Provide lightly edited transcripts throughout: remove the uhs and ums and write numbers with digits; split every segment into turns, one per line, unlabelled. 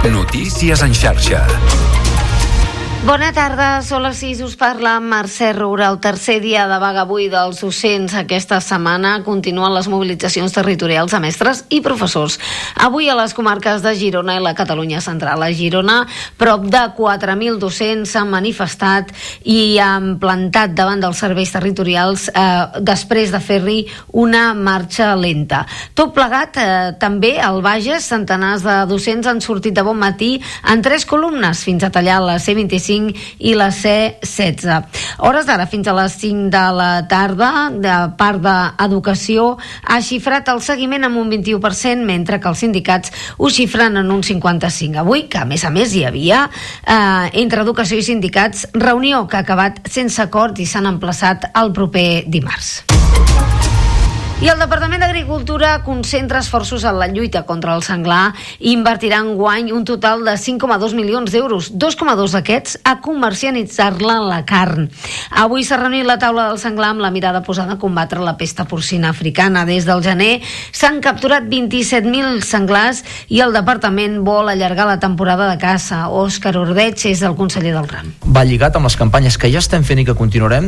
Notícies en xarxa.
Bona tarda, són les 6, us parla Mercè Roura. El tercer dia de vaga avui dels docents aquesta setmana. Continuen les mobilitzacions territorials a mestres i professors. Avui a les comarques de Girona i la Catalunya Central. A Girona, prop de 4.000 docents s'han manifestat i han plantat davant dels serveis territorials després de fer-hi una marxa lenta. Tot plegat, també al Bages, centenars de docents han sortit de bon matí en 3 columnes fins a tallar la C25 i la C16. Hores d'ara fins a les 5 de la tarda, de part d'Educació ha xifrat el seguiment amb un 21%, mentre que els sindicats ho xifren en un 55%. Avui, que a més hi havia entre Educació i sindicats reunió que ha acabat sense acord i s'han emplaçat el proper dimarts. I el Departament d'Agricultura concentra esforços en la lluita contra el senglar i invertirà enguany un total de 5,2 milions d'euros, 2,2 d'aquests a comercialitzar-la en la carn. Avui s'ha reunit la taula del senglar amb la mirada posada a combatre la pesta porcina africana. Des del gener s'han capturat 27.000 senglars i el departament vol allargar la temporada de caça. Òscar Ordeig és el conseller del ram.
Va lligat amb les campanyes que ja estem fent i que continuarem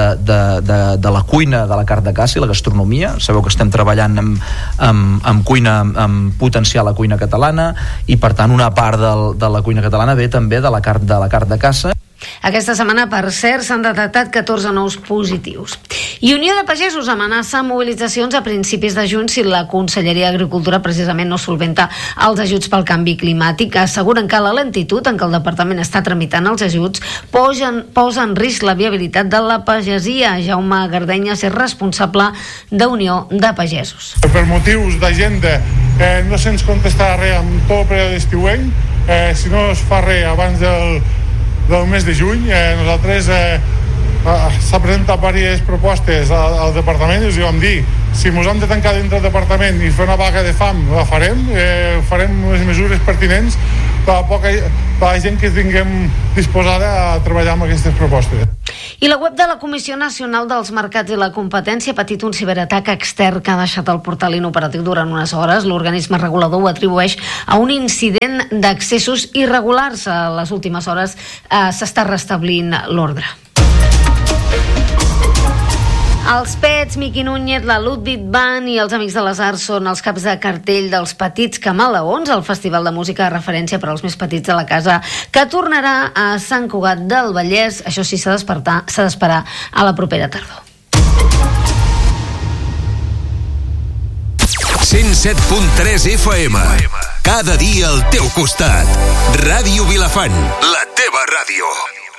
de la cuina de la carn de caça i la gastronomia. Sabeu que estem treballant amb cuina, amb potenciar la cuina catalana, i per tant una part de la cuina catalana ve també de la carn de caça.
Aquesta setmana, per cert, s'han detectat 14 nous positius. I Unió de Pagesos amenaça mobilitzacions a principis de juny si la Conselleria d'Agricultura precisament no solventa els ajuts pel canvi climàtic. Asseguren que la lentitud en què el departament està tramitant els ajuts posa en risc la viabilitat de la pagesia. Jaume Gardenyes és responsable d'Unió de Pagesos.
Per motius d'agenda no se'ns contestarà res en tot el període estiuenc. Si no es fa res abans del mes de juny, nosaltres s'ha presentat diverses propostes al departament i us vam dir, si ens hem de tancar dintre del departament i fer una vaga de fam, la farem les mesures pertinents per la gent que tinguem disposada a treballar amb aquestes propostes.
I la web de la Comissió Nacional dels Mercats i la Competència ha patit un ciberatac extern que ha deixat el portal inoperatiu durant unes hores. L'organisme regulador ho atribueix a un incident d'accessos irregulars. A les últimes hores s'està restablint l'ordre. Els Pets, Miqui Núñez, la Ludwig Band i els Amics de les Arts són els caps de cartell dels Petits Camaleons, el festival de música de referència per als més petits de la casa, que tornarà a Sant Cugat del Vallès. Això sí, s'ha d'esperar a la propera tardor.
107.3 FM. Cada dia al teu costat. Ràdio Vilafant, la teva ràdio.